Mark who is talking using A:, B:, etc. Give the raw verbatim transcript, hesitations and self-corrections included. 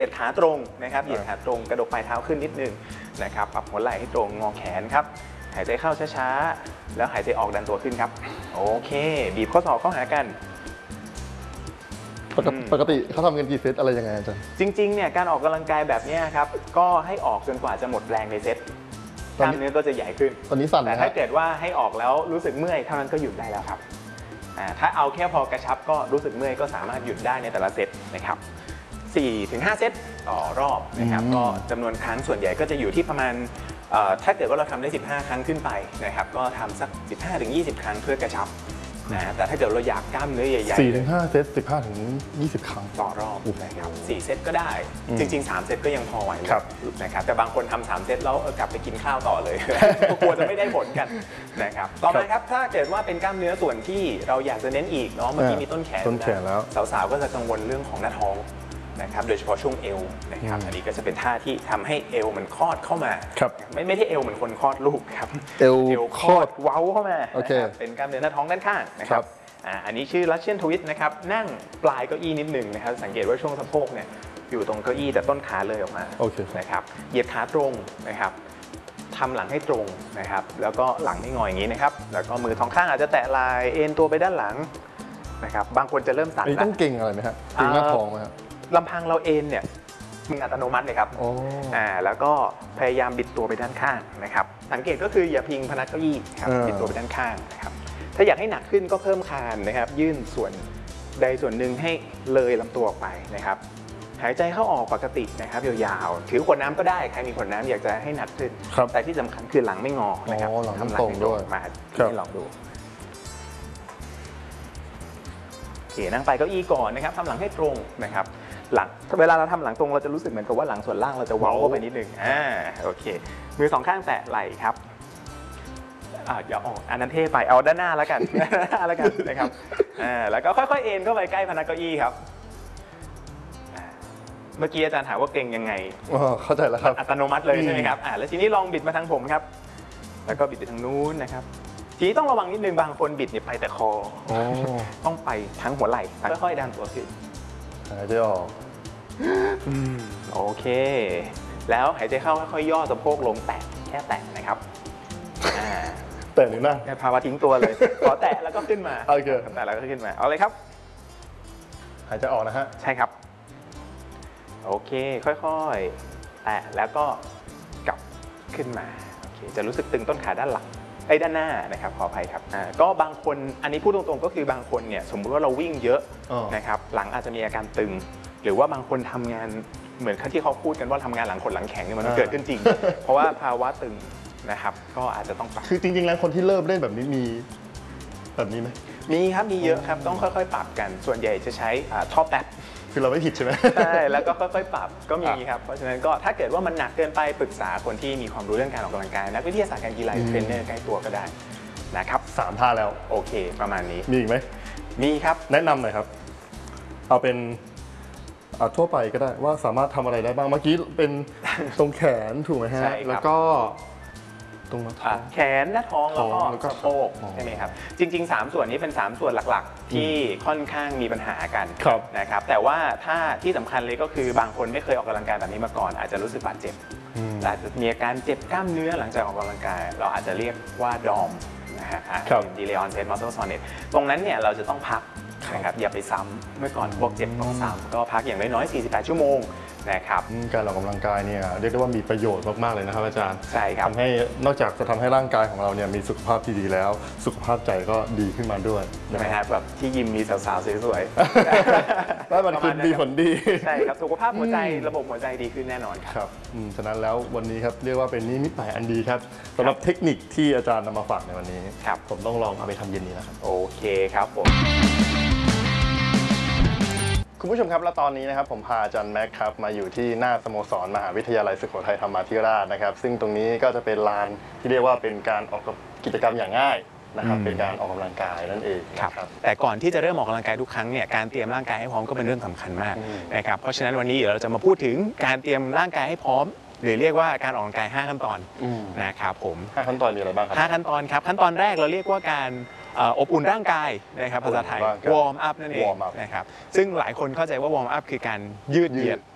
A: เหยียดขาตรงนะครับเหยียดขาตรงกระดกปลายเท้าขึ้นนิดนึงนะครับปรับหัวไหล่ให้ตรงงอแขนครับหายใจเข้าช้าๆแล้วหายใจออกดันตัวขึ้นครับโอเคบีบข้อศอกเข้าหากัน
B: ปกติเขาทำกันกี่เซตอะไรยังไงอาจารย์
A: จริงๆเนี่ยการออกกำลังกายแบบนี้ครับก็ให้ออกจนกว่าจะหมดแรงในเซตกล้ามเนื้อก็จะใหญ่ขึ้น
B: ตอนนี้สั่น
A: แต่ถ้าเกิดว่าให้ออกแล้วรู้สึกเมื่อยเท่านั้นก็หยุดได้แล้วครับถ้าเอาแค่พอกระชับก็รู้สึกเมื่อยก็สามารถหยุดได้ในแต่ละเซตนะครับสี่ถึงห้าเซตต่อรอบนะครับก็จำนวนครั้งส่วนใหญ่ก็จะอยู่ที่ประมาณถ้าเกิดว่าเราทำได้สิบห้าครั้งขึ้นไปนะครับก็ทำสัก สิบห้าถึงยี่สิบ ครั้งเพื่อกระชับนะแต่ถ้าเกิดเราอยากกล้ามเนื้อใหญ่ๆ
B: สี่ถึงห้า เซต สิบห้าถึงยี่สิบ ครั้ง
A: ต่อรอบนะครับสี่เซตก็ได้จริงๆสามเซตก็ยังพอไหวนะครับแต่บางคนทำสามเซตแล้วกลับไปกินข้าวต่อเลยกลัวจะไม่ได้ผลกันนะครับต่อมาครับถ้าเกิดว่าเป็นกล้ามเนื้อส่วนที่เราอยากจะเน้นอีกเนาะเมื่อกี้มีต้นแขน
B: ต้นแขนแล้ว
A: สาวๆก็จะกังวลเรื่องของหน้าท้องนะครับโดยเฉพาะช่วงเอวนะครับอันนี้ก็จะเป็นท่าที่ทำให้เอวมันคลอดเข้ามาไม่ไม่ใช่เอวเหมือนคนคลอดลูกครับ
B: เอว
A: คลอดเว้าเข้ามาเป็นกล้ามเนื้อหน้าท้องด้านข้างนะครับอันนี้ชื่อ Russian Twist นะครับนั่งปลายเก้าอี้นิดหนึ่งนะครับสังเกตว่าช่วงสะโพกเนี่ยอยู่ตรงเก้าอี้แต่ต้นขาเลยออกมานะครับเหยียดขาตรงนะครับทำหลังให้ตรงนะครับแล้วก็หลังไม่งออย่างนี้นะครับแล้วก็มือท้องข้างอาจจะแตะไหล่เอ็นตัวไปด้านหลังนะครับบางคนจะเริ่มสั่นแล้ว
B: ต้องเก่งอะไรไหมครับเก่งหน้าท้องไหมครับ
A: ลำพังเราเอ็นเนี่ยมันอัตโนมัติเลยครับอ่าแล้วก็พยายามบิดตัวไปด้านข้างนะครับสังเกตก็คืออย่าพิงพนักเก้าอี้ครับบิดตัวไปด้านข้างนะครับถ้าอยากให้หนักขึ้นก็เพิ่มคานนะครับยื่นส่วนใดส่วนหนึ่งให้เลยลำตัวออกไปนะครับหายใจเข้าออกปกตินะครับยาวๆถือขวดน้ำก็ได้ใครมีขวดน้ำอยากจะให้หนักขึ้นแต่ที่สำคัญคือหลังไม่งอนะครับ
B: ทำหลังตรงด้วย
A: มาให้ลองดูโอเคนั่งไปเก้าอี้ก่อนนะครับทำหลังให้ตรงนะครับหลังเวลาเราทำหลังตรงเราจะรู้สึกเหมือนกับว่าหลังส่วนล่างเราจะเว้าเข้าไปนิดนึงอ่าโอเคมือสองข้างแตะไหล่ครับอ่าอย่าออกอันนั้นเท่ไปเอาด้านหน้าแล้วกันด้านหน้าแล้วกันนะครับอ่าแล้วก็ค่อยๆเอ็นเข้าไปใกล้พนักเก้าอี้ครับเมื่อกี้อาจารย์ถามว่าเก่งยังไง
B: อ๋อเข้าใจแล้วครับ
A: อัตโนมัติเลยใช่ไหมครับอ่าแล้วทีนี้ลองบิดมาทางผมครับแล้วก็บิดไปทางนู้นนะครับทีนี้ต้องระวังนิดนึงบางคนบิดเนี่ยไปแต่คอต้องไปทั้งหัวไหล่ค่อยๆดันตัวขึ้น
B: หายใจออก
A: โอเคแล้วหายใจเข้าค่อยๆย่อสะโพกลงแตะแค่แตะนะครับ
B: แตะหรือนั่ง
A: ภาวะทิ้งตัวเลยขอแตะแล้วก็ขึ้นมา
B: โอเค
A: แตะแล้วก็ขึ้นมาเอาเลยครับ
B: หายใจออกนะฮะ
A: ใช่ครับโอเคค่อยๆแตะแล้วก็กลับขึ้นมาโอเคจะรู้สึกตึงต้นขาด้านหลังไอ้ด้านหน้านะครับขออภัยครับก็บางคนอันนี้พูดตรงๆก็คือบางคนเนี่ยสมมุติว่าเราวิ่งเยอะนะครับหลังอาจจะมีอาการตึงหรือว่าบางคนทำงานเหมือนที่เขาพูดกันว่าทำงานหลังขดหลังแข็งเนี่ยมันเกิดขึ้นจริงเพราะว่าภาวะตึงนะครับก็อาจจะต้องปรับ
B: คือจริงๆแล้วคนที่เริ่มเล่นแบบนี้มีแบบนี้ไหม
A: มีครับมีเยอะครับต้องค่อยๆปรับกันส่วนใหญ่จะใช้ท่อแป๊บ
B: คือเราไม่ผิดใช่ไหม
A: ใช่แล้วก็ค่อยๆปรับก็มีครับเพราะฉะนั้นก็ถ้าเกิดว่ามันหนักเกินไปปรึกษาคนที่มีความรู้เรื่องการออกกำลังกายนักวิทยาศาสตร์การกีฬาเทรนเนอร์ใกล้ตัวก็ได้นะครับ
B: สามท่าแล้ว
A: โอเคประมาณนี้
B: มีอีกไหม
A: มีครับ
B: แนะนำหน่อยครับเอาเป็นทั่วไปก็ได้ว่าสามารถทำอะไรได้บ้างเมื่อกี้เป็นตรงแขนถูกไหมฮะแล้วก็ตรง
A: แขนหน้าท้องแล้วก็สะโพกใช่ไหมครับจริงๆสามส่วนนี้เป็นสามส่วนหลักๆที่ค่อนข้างมีปัญหากันนะครับแต่ว่าถ้าที่สำคัญเลยก็คือบางคนไม่เคยออกกำลังกายแบบนี้มาก่อนอาจจะรู้สึกบาดเจ็บอาจจะมีอาการเจ็บกล้ามเนื้อหลังจากออกกำลังกายเราอาจจะเรียกว่าดอมนะฮะ Delay Onset Muscle Soreness ตรงนั้นเนี่ยเราจะต้องพักนะครับอย่าไปซ้ำเมื่อก่อนพวกเจ็บต้องซ้ำก็พักอย่างน้อยๆสี่สิบแปดชั่วโมงนะครับ
B: การออกกำลังกายเนี่ยเรียกได้ว่ามีประโยชน์มากๆเลยนะครับอาจารย์
A: ใช่ครับ
B: ทำให้นอกจากจะทำให้ร่างกายของเราเนี่ยมีสุขภาพที่ดีแล้วสุขภาพใจก็ดีขึ้นมาด้วย
A: นะครับแบบที่ยิมมีสาวๆสวย
B: ๆแล้วมันคือดีผลดี
A: ใช่ครับสุขภาพหัวใจระบบหัวใจดีขึ้นแน่นอน
B: ครับฉะนั้นแล้ววันนี้ครับเรียกว่าเป็นนิมิตหมายอันดีครับสำหรับเทคนิคที่อาจารย์นำมาฝากในวันนี้ผมต้องลองเอาไปทำเย็นนี้นะครับ
A: โอเคครับผม
B: คุณผู้ชมครับแล้วตอนนี้นะครับผมพาอาจารย์แม็กครับมาอยู่ที่หน้าสโมสรมหาวิทยาลัยสุโขทัยธรรมาธิราชนะครับซึ่งตรงนี้ก็จะเป็นลานที่เรียกว่าเป็นการออกกิจกรรมอย่างง่ายนะครับเป็นการออกกำลังกายนั่นเอง
A: ครับแต่ก่อนที่จะเริ่มออกกำลังกายทุกครั้งเนี่ยการเตรียมร่างกายให้พร้อมก็เป็นเรื่องสำคัญมากนะครับเพราะฉะนั้นวันนี้เดี๋ยวเราจะมาพูดถึงการเตรียมร่างกายให้พร้อมหรือเรียกว่าการออกกำลังกายห้าขั้นตอนนะครับผม
B: ห้าขั้นตอนมีอะไรบ้างครับ
A: ห้าขั้นตอนครับขั้นตอนแรกเราเรียกว่าการอบอุ่นร่างกายนะครับภาษาไทยวอร์มอัพนั่นเองนะครับซึ่งหลายคนเข้าใจว่าวอร์มอัพคือการยืดเหยียด